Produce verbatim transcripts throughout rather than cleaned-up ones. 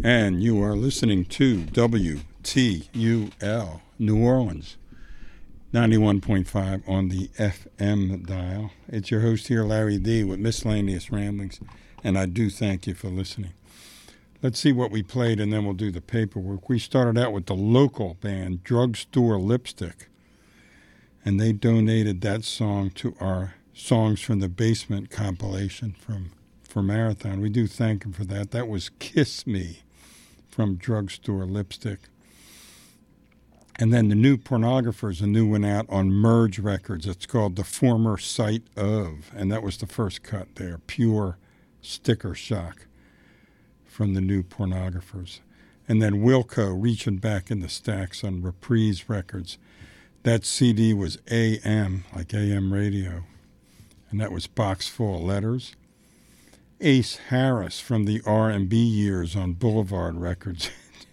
And you are listening to W T U L New Orleans, ninety-one point five on the F M dial. It's your host here, Larry D, with Miscellaneous Ramblings, and I do thank you for listening. Let's see what we played, and then we'll do the paperwork. We started out with the local band, Drugstore Lipstick, and they donated that song to our Songs from the Basement compilation from for Marathon. We do thank them for that. That was Kiss Me from Drugstore Lipstick. And then the New Pornographers, a new one out on Merge Records. It's called The Former Sight Of, and that was the first cut there, Pure Sticker Shock from the New Pornographers. And then Wilco, Reaching Back in the Stacks on Reprise Records. That C D was A M, like A M radio, and that was Box Full of Letters. Ace Harris from the R and B years on Boulevard Records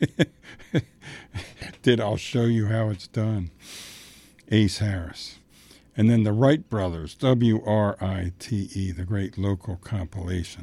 did I'll Show You How It's Done. Ace Harris. And then the Wright Brothers, W R I T E, the great local compilation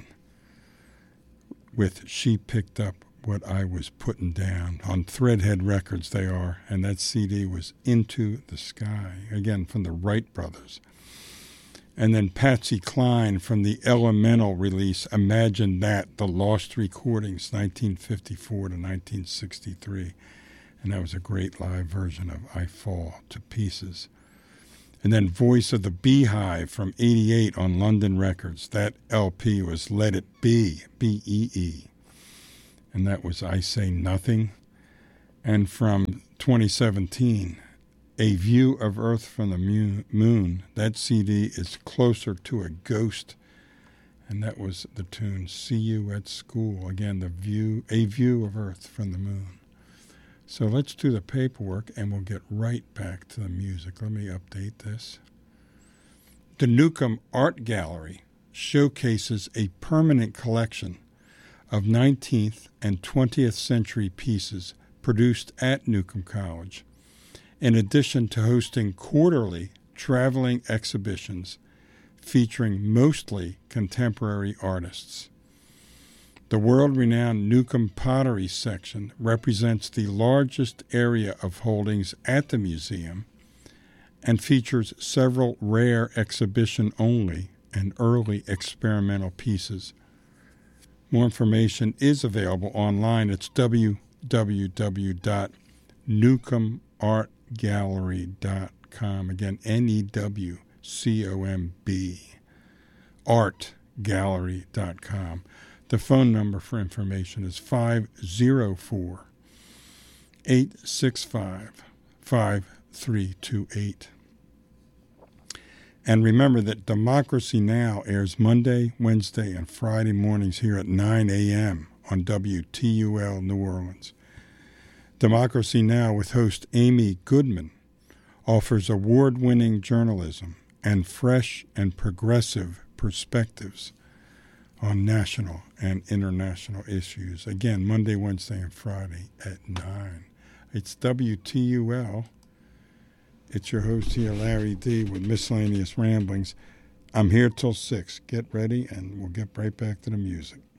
with She Picked Up What I Was Putting Down. On Threadhead Records they are, and that C D was Into the Sky, again from the Wright Brothers. And then Patsy Cline from the Elemental release, Imagine That, The Lost Recordings, nineteen fifty-four to nineteen sixty-three. And that was a great live version of I Fall to Pieces. And then Voice of the Beehive from eighty-eight on London Records. That L P was Let It Be, B E E. And that was I Say Nothing. And from twenty seventeen, A View of Earth from the Moon. That C D is Closer to a Ghost. And that was the tune See You at School. Again, the view, A View of Earth from the Moon. So let's do the paperwork, and we'll get right back to the music. Let me update this. The Newcomb Art Gallery showcases a permanent collection of nineteenth and twentieth century pieces produced at Newcomb College, in addition to hosting quarterly traveling exhibitions featuring mostly contemporary artists. The world-renowned Newcomb Pottery section represents the largest area of holdings at the museum and features several rare exhibition-only and early experimental pieces. More information is available online. It's w w w dot newcomb art gallery dot com. Again, N E W C O M B, art gallery dot com. The phone number for information is five oh four, eight six five, five three two eight. And remember that Democracy Now! Airs Monday, Wednesday, and Friday mornings here at nine a.m. on W T U L New Orleans. Democracy Now! With host Amy Goodman offers award-winning journalism and fresh and progressive perspectives on national and international issues. Again, Monday, Wednesday, and Friday at nine. It's W T U L. It's your host here, Larry D, with Miscellaneous Ramblings. I'm here till six. Get ready, and we'll get right back to the music.